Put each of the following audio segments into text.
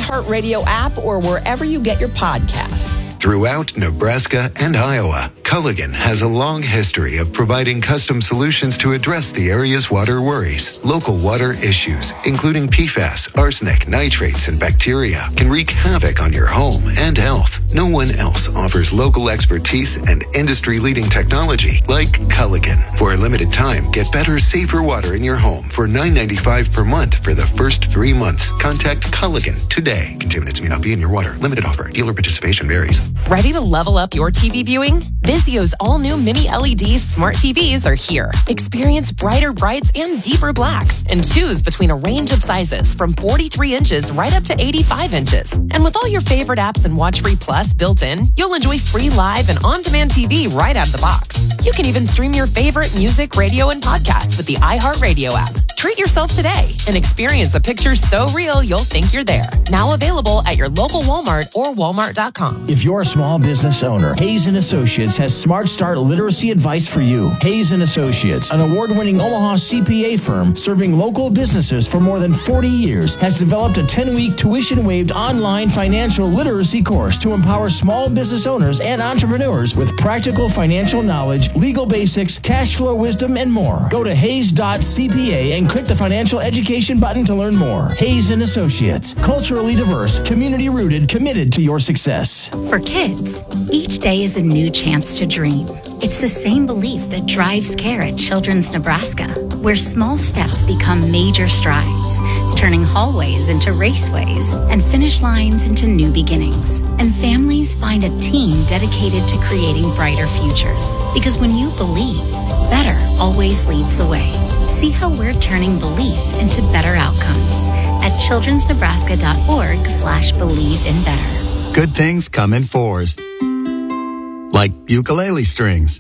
iHeartRadio app or wherever you get your podcasts. Throughout Nebraska and Iowa, Culligan has a long history of providing custom solutions to address the area's water worries. Local water issues, including PFAS, arsenic, nitrates, and bacteria, can wreak havoc on your home and health. No one else offers local expertise and industry-leading technology like Culligan. For a limited time, get better, safer water in your home for $9.95 per month for the first 3 months. Contact Culligan today. Contaminants may not be in your water. Limited offer. Dealer participation varies. Ready to level up your TV viewing? Vizio's all-new mini LED smart TVs are here. Experience brighter brights and deeper blacks, and choose between a range of sizes from 43 inches right up to 85 inches. And with all your favorite apps and WatchFree Plus built in, you'll enjoy free live and on-demand TV right out of the box. You can even stream your favorite music, radio, and podcasts with the iHeartRadio app. Treat yourself today and experience a picture so real you'll think you're there. Now available at your local Walmart or walmart.com. If you're a small business owner, Hayes & Associates has Smart Start literacy advice for you. Hayes & Associates, an award-winning Omaha CPA firm serving local businesses for more than 40 years, has developed a 10-week tuition-waived online financial literacy course to empower small business owners and entrepreneurs with practical financial knowledge, legal basics, cash flow wisdom, and more. Go to Hayes.CPA and click the financial education button to learn more. Hayes & Associates, culturally diverse, community-rooted, committed to your success. For kids, each day is a new chance to dream. It's the same belief that drives care at Children's Nebraska, where small steps become major strides, turning hallways into raceways and finish lines into new beginnings. And families find a team dedicated to creating brighter futures. Because when you believe, better always leads the way. See how we're turning belief into better outcomes at childrensnebraska.org/believe-in-better. Good things come in fours. Like ukulele strings,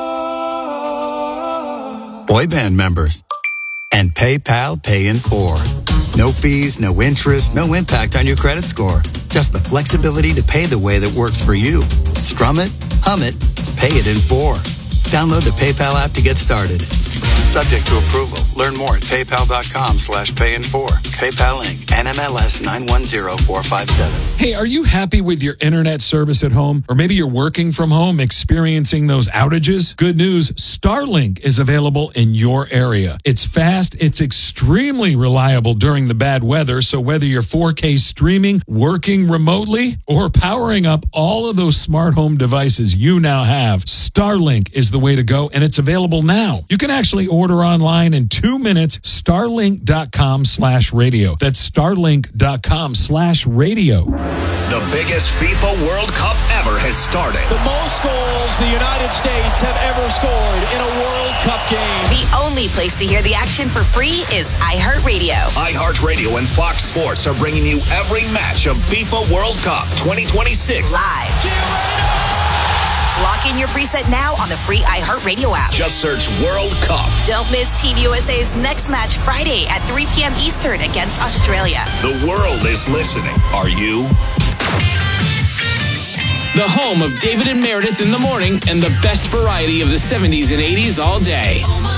boy band members, and PayPal Pay in 4. No fees, no interest, no impact on your credit score. Just the flexibility to pay the way that works for you. Strum it, hum it, pay it in 4. Download the PayPal app to get started. Subject to approval. Learn more at paypal.com/payin4. PayPal Inc. NMLS 910457. Hey, are you happy with your internet service at home? Or maybe you're working from home experiencing those outages? Good news, Starlink is available in your area. It's fast, it's extremely reliable during the bad weather, so whether you're 4K streaming, working remotely, or powering up all of those smart home devices you now have, Starlink is the way to go, and it's available now. You can actually order online in 2 minutes, starlink.com/radio. That's starlink.com/radio. The biggest FIFA World Cup ever has started. The most goals the United States have ever scored in a World Cup game. The only place to hear the action for free is iHeartRadio. iHeartRadio and Fox Sports are bringing you every match of FIFA World Cup 2026 live. Lock in your preset now on the free iHeartRadio app. Just search World Cup. Don't miss Team USA's next match Friday at 3 p.m. Eastern against Australia. The world is listening. Are you? The home of David and Meredith in the morning and the best variety of the 70s and 80s all day.